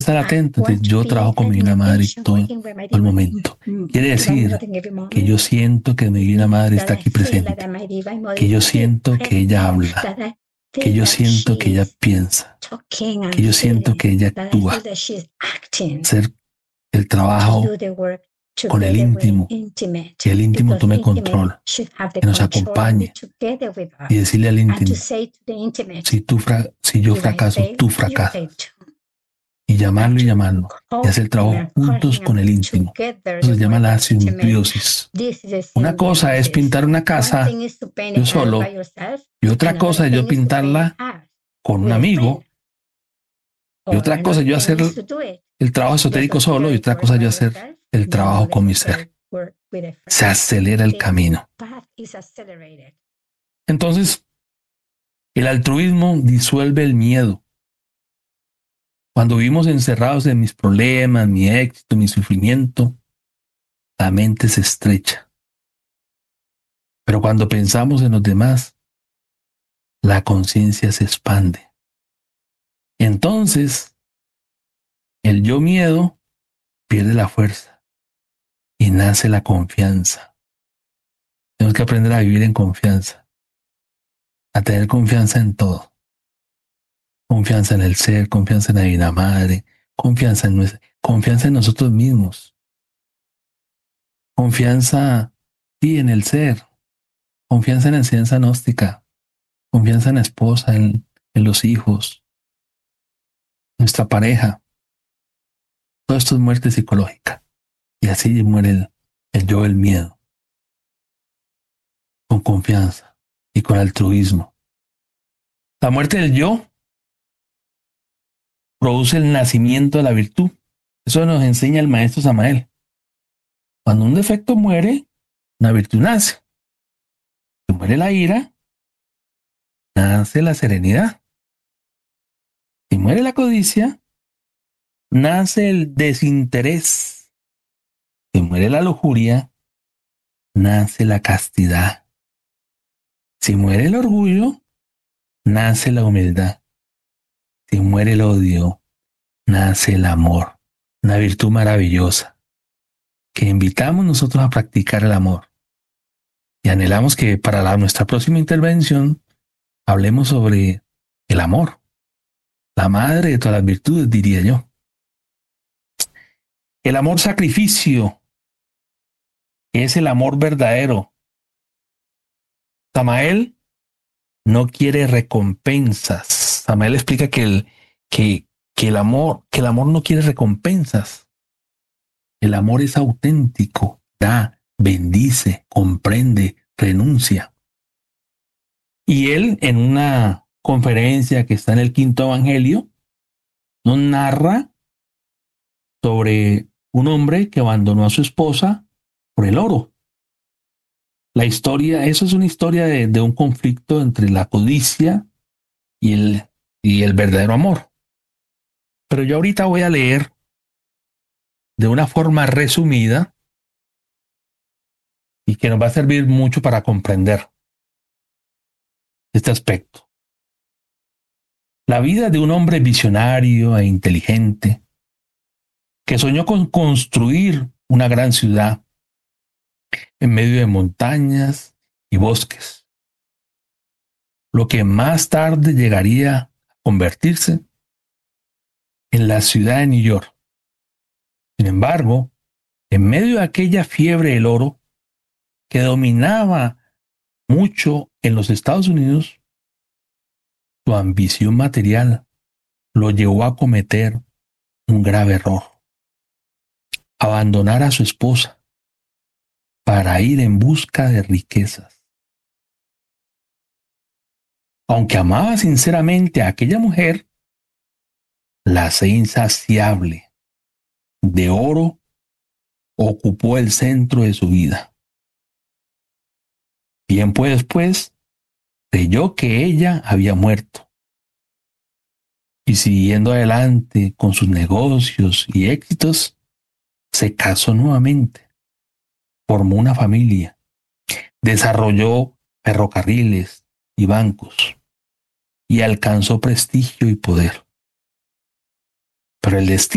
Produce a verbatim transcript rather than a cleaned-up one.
estar atento. Entonces, yo trabajo con mi Divina Madre todo el momento. Quiere decir que yo siento que mi Divina Madre está aquí presente, que yo siento que ella habla, que yo siento que ella piensa, que yo siento que ella actúa. Hacer el trabajo con el íntimo, que el íntimo tome control, que nos acompañe y decirle al íntimo, si, tú fra si yo fracaso, tú fracasas. Y llamarlo y llamarlo, y hacer el trabajo juntos con el íntimo. Eso se llama la simbiosis. Una cosa es pintar una casa yo solo, y otra cosa es yo pintarla con un amigo, y otra cosa es yo hacer el trabajo esotérico solo, y otra cosa es yo hacer el trabajo con mi ser. Se acelera el camino. Entonces, el altruismo disuelve el miedo. Cuando vivimos encerrados en mis problemas, mi éxito, mi sufrimiento, la mente se estrecha. Pero cuando pensamos en los demás, la conciencia se expande. Entonces, el yo miedo pierde la fuerza y nace la confianza. Tenemos que aprender a vivir en confianza, a tener confianza en todo. Confianza en el ser, confianza en la Divina Madre, confianza en, nuestra, confianza en nosotros mismos. Confianza, sí, en el ser. Confianza en la enseñanza gnóstica. Confianza en la esposa, en, en los hijos, nuestra pareja. Todo esto es muerte psicológica. Y así muere el, el yo, el miedo. Con confianza y con altruismo. La muerte del yo produce el nacimiento de la virtud. Eso nos enseña el maestro Samael. Cuando un defecto muere, una virtud nace. Si muere la ira, nace la serenidad. Si muere la codicia, nace el desinterés. Si muere la lujuria, nace la castidad. Si muere el orgullo, nace la humildad. Si muere el odio, nace el amor, una virtud maravillosa, que invitamos nosotros a practicar el amor. Y anhelamos que para la, nuestra próxima intervención hablemos sobre el amor, la madre de todas las virtudes, diría yo. El amor sacrificio es el amor verdadero. Samael no quiere recompensas. Samael explica que el, que, que, el amor, que el amor no quiere recompensas. El amor es auténtico, da, bendice, comprende, renuncia. Y él, en una conferencia que está en el Quinto Evangelio, nos narra sobre un hombre que abandonó a su esposa por el oro. La historia, eso es una historia de, de un conflicto entre la codicia y el, y el verdadero amor. Pero yo ahorita voy a leer de una forma resumida y que nos va a servir mucho para comprender este aspecto. La vida de un hombre visionario e inteligente que soñó con construir una gran ciudad en medio de montañas y bosques, lo que más tarde llegaría a convertirse en la ciudad de New York. Sin embargo, en medio de aquella fiebre del oro que dominaba mucho en los Estados Unidos, su ambición material lo llevó a cometer un grave error: abandonar a su esposa para ir en busca de riquezas. Aunque amaba sinceramente a aquella mujer, la sed insaciable de oro ocupó el centro de su vida. Tiempo después, creyó que ella había muerto. Y siguiendo adelante con sus negocios y éxitos, se casó nuevamente, formó una familia, desarrolló ferrocarriles y bancos y alcanzó prestigio y poder. Pero el destino